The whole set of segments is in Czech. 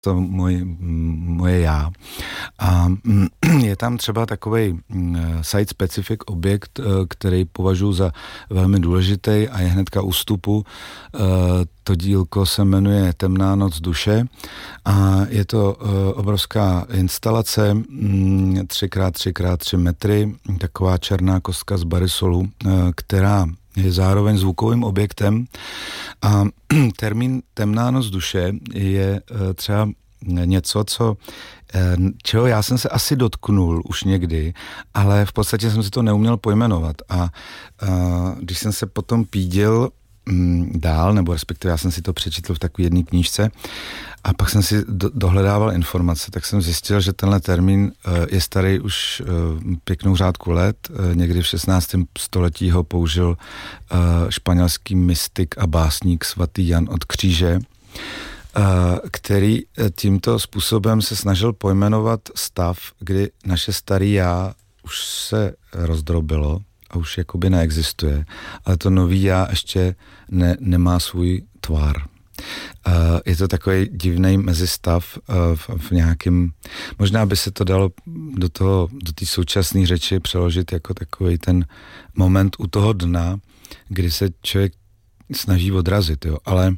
to moje já. A je tam třeba takovej site-specific objekt, který považuji za velmi důležitý a je hnedka u vstupu. To dílko se jmenuje Temná noc duše a je to obrovská instalace 3x3x3 metry, taková černá kostka z Barisolu, která je zároveň zvukovým objektem a termín Temná noc duše je třeba něco, čeho já jsem se asi dotknul už někdy, ale v podstatě jsem si to neuměl pojmenovat a když jsem se potom pídil dál, nebo respektive já jsem si to přečetl v takové jedné knížce a pak jsem si dohledával informace, tak jsem zjistil, že tenhle termín je starý už pěknou řádku let. Někdy v 16. století ho použil španělský mystik a básník svatý Jan od Kříže, který tímto způsobem se snažil pojmenovat stav, kdy naše starý já už se rozdrobilo a už jakoby neexistuje, ale to nový já ještě nemá svůj tvar. Je to takový divný mezistav v nějakým, možná by se to dalo do té současné řeči přeložit jako takový ten moment u toho dna, kdy se člověk snaží odrazit, jo, ale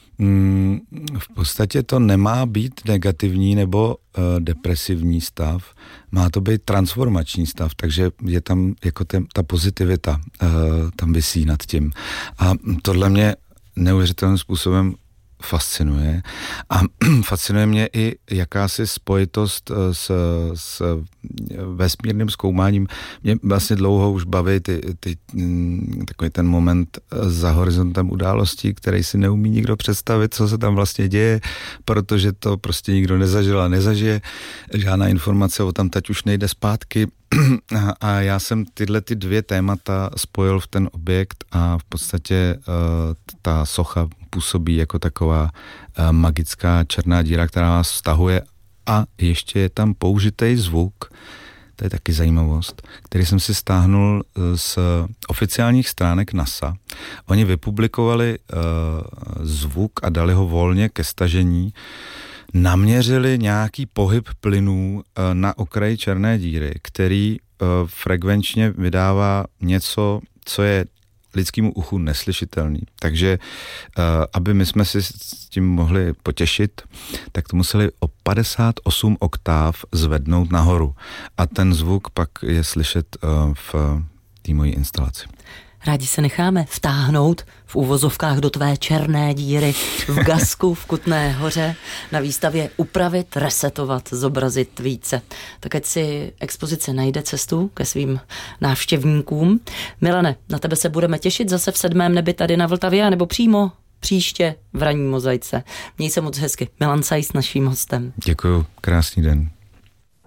v podstatě to nemá být negativní nebo depresivní stav, má to být transformační stav, takže je tam jako ta pozitivita tam visí nad tím. A tohle mě neuvěřitelným způsobem fascinuje. A fascinuje mě i jakási spojitost s vesmírným zkoumáním. Mě vlastně dlouho už baví takový ten moment za horizontem událostí, který si neumí nikdo představit, co se tam vlastně děje, protože to prostě nikdo nezažil a nezažije. Žádná informace o tam teď už nejde zpátky. A já jsem tyhle dvě témata spojil v ten objekt a v podstatě ta socha působí jako taková magická černá díra, která vás vztahuje a ještě je tam použitý zvuk, to je taky zajímavost, který jsem si stáhnul z oficiálních stránek NASA. Oni vypublikovali zvuk a dali ho volně ke stažení, naměřili nějaký pohyb plynů na okraji černé díry, který frekvenčně vydává něco, co je lidskému uchu neslyšitelný. Takže aby my jsme si s tím mohli potěšit, tak to museli o 58 oktáv zvednout nahoru. A ten zvuk pak je slyšet v té mojí instalaci. Rádi se necháme vtáhnout v uvozovkách do tvé černé díry v Gasku v Kutné Hoře na výstavě upravit, resetovat, zobrazit více. Tak ať si expozice najde cestu ke svým návštěvníkům. Milane, na tebe se budeme těšit zase v 7. nebi tady na Vltavě, nebo přímo příště v ranní mozaice. Měj se moc hezky. Milan Sais naším hostem. Děkuju, krásný den.